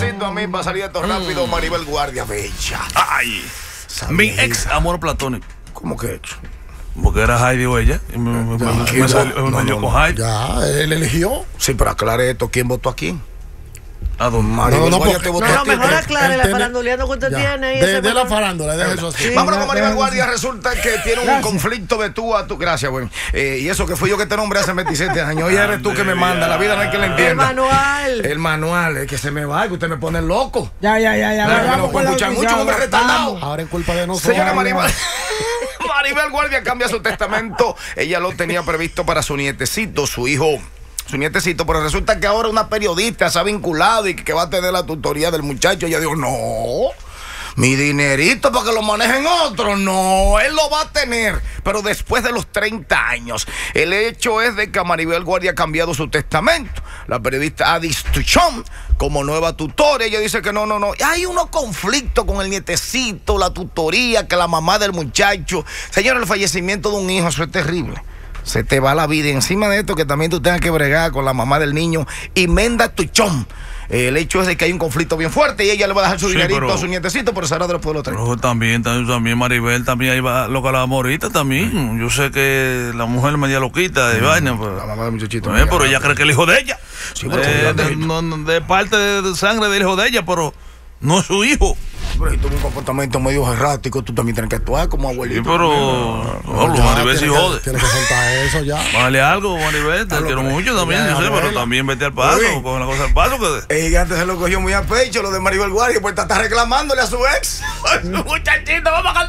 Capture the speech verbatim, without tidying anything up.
necesito a mí para salir de esto rápido, Maribel Guardia, bella. Ay, mi ex amor platónico. ¿Cómo que hecho? Porque era Heidi o ella. Y me, me, me, me salió, me dio con Heidi. Ya, él eligió. Sí, pero aclare esto, ¿quién votó a quién? ¿A dónde? Maribel No, no, Guardia porque- te votó No, a no, ti. mejor ¿Qué? aclare Él la tiene- faranduleando que usted Ya. tiene. y De, ese de la botón. farándula, deja eso así. Sí. Vámonos con Maribel Gracias. Guardia. Resulta que tiene un Gracias. conflicto de tú a tú. Gracias, güey. Eh, y eso que fui yo que te nombré hace veintisiete años. Y eres tú que me manda. La vida no hay que la El entienda. manual. El manual, es que se me va, que usted me pone loco. Ya, ya, ya, ya. Claro, que vamos no con puedo la escuchar mucho, noticia, hombre vamos. retardado. Ahora es culpa de nosotros. Señora Maribel, Maribel Guardia cambia su testamento. Ella lo tenía previsto para su nietecito, su hijo, su nietecito, pero resulta que ahora una periodista se ha vinculado y que va a tener la tutoría del muchacho. Ella dijo, no, mi dinerito para que lo manejen otros. No, él lo va a tener, pero después de los treinta años. El hecho es de que Maribel Guardia ha cambiado su testamento. La periodista Adis Tuchón, como nueva tutora, ella dice que no, no, no. Hay unos conflictos con el nietecito, la tutoría, que la mamá del muchacho. Señor, el fallecimiento de un hijo, eso es terrible. Se te va la vida. Y encima de esto, que también tú tengas que bregar con la mamá del niño, Imelda Tuchón. El hecho es de que hay un conflicto bien fuerte y ella le va a dejar su Sí, dinerito pero- a su nietecito, pero será después de los tres. Pero también, también, también Maribel, también ahí va lo que la morita también. Yo sé que la mujer media loquita de vaina, pero, La mamá del muchachito. Eh, pero ella cree que el hijo de ella. Sí, pero Eh, ¿cómo de, de- no- no- de parte de, de sangre del hijo de ella, pero no es su hijo. Pero si tuvo un comportamiento medio errático, tú también tienes que actuar como Sí, abuelito. pero no, Ya, Maribel sí tiene que- jode. Tiene que soltar eso ya. Vale algo, Maribel, te Hazlo quiero con- mucho también, ya, yo sé, déjalo pero verla. también vete al paso, Oye. con la cosa al paso que... El gigante se lo cogió muy a pecho, lo de Maribel Guardia, pues está reclamándole a su ex. Muchachito, vamos a